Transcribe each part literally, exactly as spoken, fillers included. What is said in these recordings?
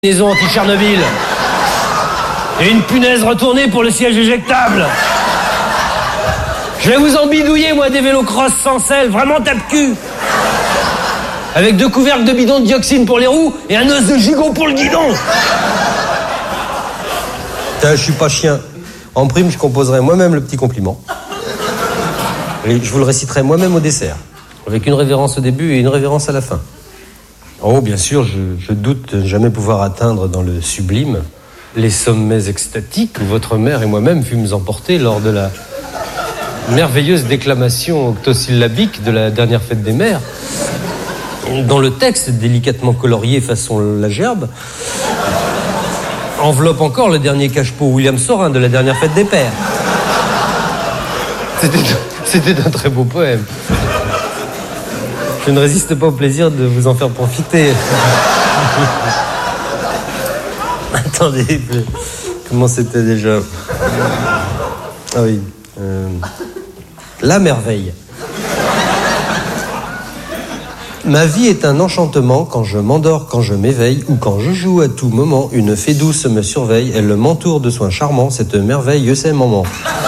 Maison anti-Tchernobyl. Et une punaise retournée pour le siège éjectable. Je vais vous embidouiller, moi, des vélos cross sans selle, vraiment tape-cul. Avec deux couvercles de bidon de dioxine pour les roues et un os de gigot pour le guidon. Putain, je suis pas chien. En prime, je composerai moi-même le petit compliment. Et je vous le réciterai moi-même au dessert. Avec une révérence au début et une révérence à la fin. Oh, bien sûr, je, je doute de jamais pouvoir atteindre dans le sublime les sommets extatiques où votre mère et moi-même fûmes emportés lors de la merveilleuse déclamation octosyllabique de la dernière fête des mères. Dans le texte, délicatement colorié façon la gerbe, enveloppe encore le dernier cache-pot William Sorin de la dernière fête des pères. C'était, c'était un très beau poème. Je ne résiste pas au plaisir de vous en faire profiter. Attendez, comment c'était déjà? Ah oui. Euh, la merveille. Ma vie est un enchantement quand je m'endors, quand je m'éveille ou quand je joue à tout moment. Une fée douce me surveille, elle m'entoure de soins charmants. Cette merveille, je sais, maman.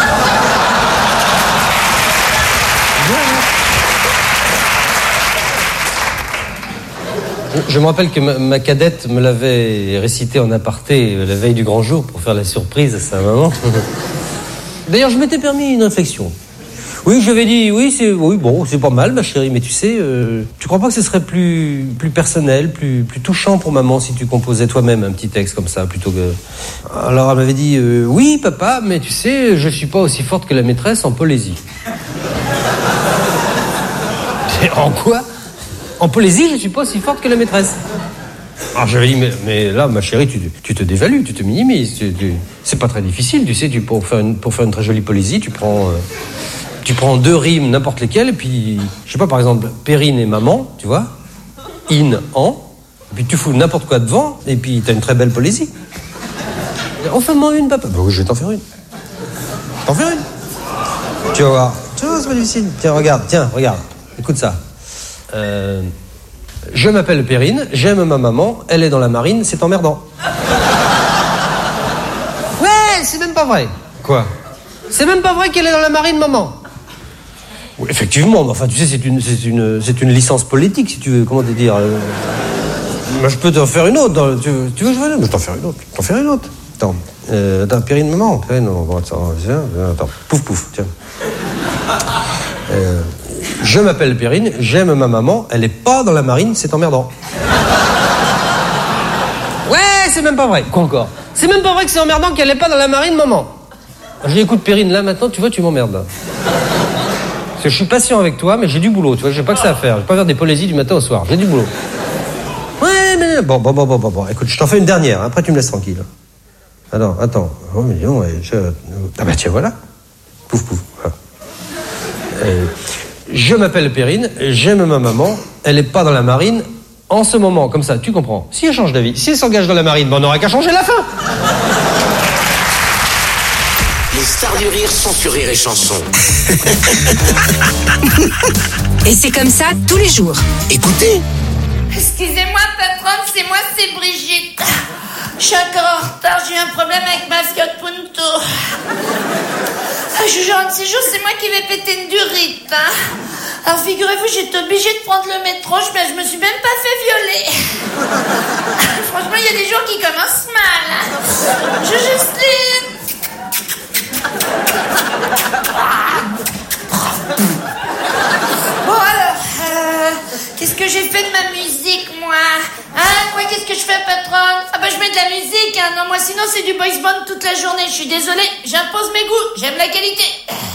Je me rappelle que ma, ma cadette me l'avait récité en aparté la veille du grand jour pour faire la surprise à sa maman. D'ailleurs, je m'étais permis une réflexion. Oui, je lui avais dit, oui, c'est, oui, bon, c'est pas mal, ma chérie, mais tu sais, euh, tu crois pas que ce serait plus, plus personnel, plus, plus touchant pour maman si tu composais toi-même un petit texte comme ça, plutôt que... Alors, elle m'avait dit, euh, oui, papa, mais tu sais, je suis pas aussi forte que la maîtresse en poésie. En quoi? En poésie, je suis pas aussi forte que la maîtresse. Alors j'avais dit, mais, mais là, ma chérie, tu, tu te dévalues, tu te minimises. Tu, tu, c'est pas très difficile, tu sais, tu, pour, faire une, pour faire une très jolie poésie, tu prends, euh, tu prends deux rimes, n'importe lesquelles, et puis, je sais pas, par exemple, Perrine et maman, tu vois, in, en, et puis tu fous n'importe quoi devant, et puis t'as une très belle poésie. En fais-moi une, papa. Bah oui, je vais t'en faire une. T'en faire une. Tu vas voir. Tu vois, c'est pas difficile. Tiens, regarde, tiens, regarde. Écoute ça. Euh, je m'appelle Perrine, j'aime ma maman, elle est dans la marine, c'est emmerdant. Ouais, c'est même pas vrai. Quoi? C'est même pas vrai qu'elle est dans la marine, maman. Oui, effectivement, mais enfin, tu sais, c'est une, c'est une, c'est une licence politique, si tu veux, comment te dire. Euh... Moi, je peux t'en faire une autre. Dans, tu, tu veux que je fasse? Je t'en faire une autre. T'en faire une autre. Attends, euh, attends, Perrine, maman. Perrine, non, bon, attends, attends, pouf, pouf, tiens. Euh... Je m'appelle Perrine, j'aime ma maman, elle est pas dans la marine, c'est emmerdant. Ouais, c'est même pas vrai. Quoi encore? C'est même pas vrai que c'est emmerdant qu'elle est pas dans la marine, maman. J'ai écoute Perrine, là maintenant, tu vois, tu m'emmerdes. Là. Parce que je suis patient avec toi, mais j'ai du boulot, tu vois, j'ai pas que ça à faire. Je vais pas faire des poésies du matin au soir, j'ai du boulot. Ouais, mais bon, bon, bon, bon, bon, bon. Écoute, je t'en fais une dernière, hein, après tu me laisses tranquille. Attends, attends. Oh, mais dis donc, je... Ah bah tiens, voilà. Pouf, pouf. Voilà. Euh... Je m'appelle Perrine, j'aime ma maman, elle est pas dans la marine en ce moment, comme ça, tu comprends. Si elle change d'avis, si elle s'engage dans la marine, ben on n'aura qu'à changer la fin. Les stars du rire sont sur Rire et Chanson. Et c'est comme ça tous les jours. Écoutez. Excusez-moi, patronne, c'est moi, c'est Brigitte. Je suis encore en retard, j'ai eu un problème avec ma Fiat Punto. Je jure, un de ces jours, c'est moi qui vais péter une durite. Hein. Alors figurez-vous, j'étais obligée de prendre le métro, je, je me suis même pas fait violer. Franchement, il y a des jours qui commencent mal. Hein. Je Justine. Bon alors, euh, qu'est-ce que j'ai fait de ma musique, moi? Hein, quoi, qu'est-ce que je fais, patronne? Ah bah je mets de la musique, hein. Non, moi sinon c'est du boys band toute la journée. Je suis désolée, j'impose mes goûts, j'aime la qualité.